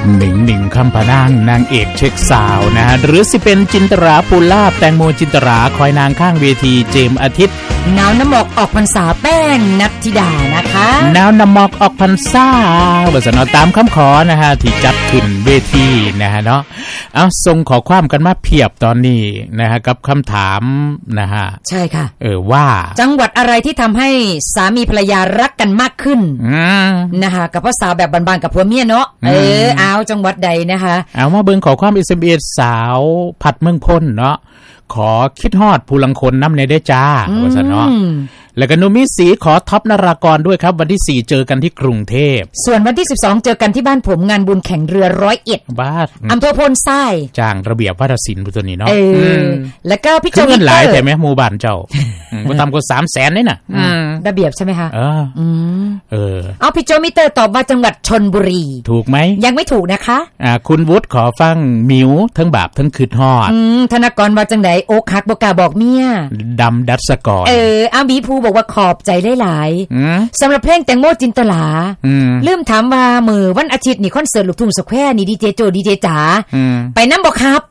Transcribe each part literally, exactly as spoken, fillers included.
หนิงหนิงคำพนางนางเอกเช็คสาวนะฮะหรือสิเป็นจินตราภูลาภแตงโมจินตราคอยนางข้างเวทีเจมอาทิตย์นาวน้ำหมอกออกพรรษาแป้งนัทธิดานะคะนาวน้ำหมอกออกพรรษาบทสนอตามคำขอนะฮะที่จัดขึ้นเวทีนะฮะเนาะเอาส่งขอความกันมาเพียบตอนนี้นะฮะกับคำถามนะฮะใช่ค่ะเออว่าจังหวัดอะไรที่ทำให้สามีภรรยารักกันมากขึ้นนะคะกับภาษาแบบบานๆกับผัวเมียเนาะเออเอาจังหวัดใดนะคะเอามาเบิ่งขอความ เอส เอ็ม เอส สาวผัดเมืองพ้นเนาะขอคิดฮอดผู้ลังคนน้ำในได้จ้าว่าซะเนาะแล้วก็นุมิสีขอท็อปนรากรด้วยครับวันที่สี่เจอกันที่กรุงเทพส่วนวันที่สิบสองเจอกันที่บ้านผมงานบุญแข่งเรือร้อยเอ็ดบ้านอำเภอโพนทรายจ้างระเบียบวัฒนศิลป์ตัวนี้เนาะเออแล้วก็พี่เจ้าเงินหลายแต่แม่หมู่บ้านเจ้าบ่ต่ำกว่าสามแสนเลยน่ะระเบียบใช่ไหมคะเออเออเอาพี่โจมิเตอร์ตอบว่าจังหวัดชลบุรีถูกไหมยังไม่ถูกนะคะอ่าคุณวุฒิขอฟังมิวทั้งบาปทั้งคืดฮอดอืมธนกรว่าจังได๋อกหักบ่กล้าบอกเมียดำดัชกรเอออาบีภูบอกว่าขอบใจหลายๆสำหรับเพลงแตงโมจินตลาลืมถามว่ามื้อวันอาทิตย์นี่คอนเสิร์ตลูกทุ่งสแควร์นี่ดีเจโจดีเจจ๋าไปนำบ่ครับ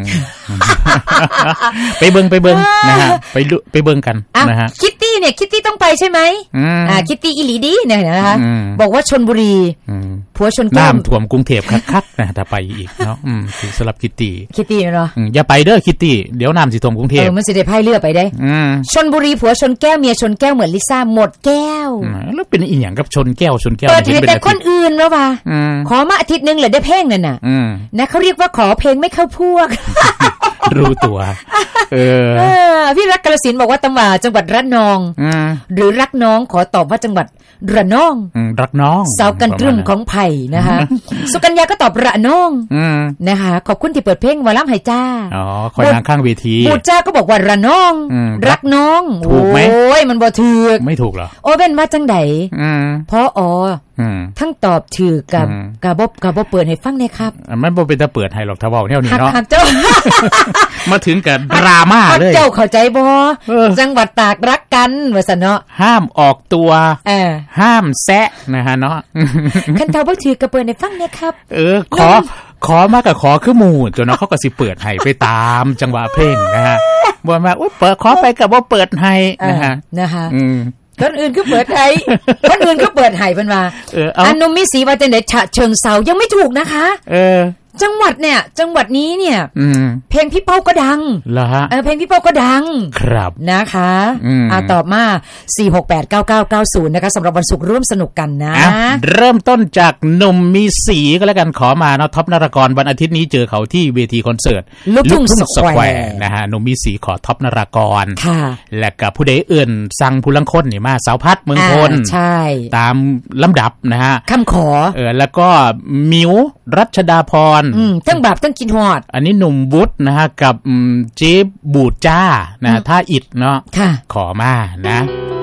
ไปเบิ่งไปเบิ่งนะฮะไปไปเบิ่งกันนะฮะคิตตี้เนี่ยคิตตี้ต้องไปใช่ไหมอ่าคิตตี้อีหลีดีเนี่ยนะคะบอกว่าชลบุรีผัวชนแก้วน้ำท่วมกรุงเทพคักๆนะถ้าไปอีกเนาะอืมถึงสำหรับคิตตี้คิตตี้เนาะอย่าไปเด้อคิตตี้เดี๋ยวน้ำสิท่วมกรุงเทพเออมันสิได้พายเรือไปได้ชลบุรีผัวชนแก้วเมียชนแก้วเหมือนลิซ่าหมดแก้วแล้วเป็นอีหยังกับชนแก้วชนแก้วเปิดให้แต่คนอื่นแล้วว่ะขอมาอาทิตย์นึงเลยได้เพลงนั่นน่ะนะเขาเรียกว่าขอเพลงไม่เข้าพวกรู้ตัวเออพี่รักกาฬสินธุ์บอกว่าจังหวัดจังหวัดระนองหรือรักน้องขอตอบว่าจังหวัดระนองรักน้องสาวกันตรึมของไผ่นะคะสุกัญญาก็ตอบระนองนะคะขอบคุณที่เปิดเพลงวาล่ำให้จ้าอ๋อคอยนางข้างเวทีบูจ้าก็บอกว่าระนองรักน้องถูกไหมโอ้ยมันบ่ถูกไม่ถูกเหรอโอ้เป็นว่าจังไดเพราะอ๋อทั้งตอบถือกับกับบ่กับบ่เปิดให้ฟังได้ครับมันบ่เป็นตาเปิดให้หรอกถ้าเว้าแนวนี้เนาะเจ้ามาถึงกันดราม่าเลยเจ้าเข้าใจบ่จังหวัดตากรักกันว่าซั่นเนาะห้ามออกตัวเออห้ามแซะนะฮะเนาะคันถ้าบ่ถือก็เปิดให้ฟังได้ครับเออขอขอมาก็ขอคือหมู่จนเนาะเขาก็สิเปิดให้ไปตามจังหวะเพลงนะฮะบ่ว่าอุ๊ยเปิดขอไปก็บ่เปิดให้นะฮะนะคะอืมคนอื่นก็เปิดให้คนอื่นก็เปิดให้เพิ่นว่าเอออันนมิสีว่าจังได๋ฉะเชิงเซายังไม่ถูกนะคะเออจังหวัดเนี่ยจังหวัดนี้เนี่ยเพลงพี่เป้าก็ดังเหรอฮะเออเพลงพี่เป้าก็ดังครับนะคะอ่าตอบมาสี่ หก แปด เก้า เก้า เก้า ศูนย์นะคะสำหรับวันศุกร์ร่วมสนุกกันนะเริ่มต้นจากหนุ่มมีสีก็แล้วกันขอมาเนาะท็อปนรากรวันอาทิตย์นี้เจอเขาที่เวทีคอนเสิร์ตลูกทุ่งสแควร์นะฮะหนุ่มมีสีขอท็อปนรากรค่ะและก็ผู้ใดอื่นสั่งผู้ลังคนนี่มาสาวพัดเมืองพลใช่ตามลำดับนะฮะคำขอเออแล้วก็มิวรัชดาพรอืมทั้งบาปทั้งกินฮอดอันนี้หนุ่มวุฒินะฮะกับเจ๊บูดจ้านะท่าอิดเนาะขอมานะ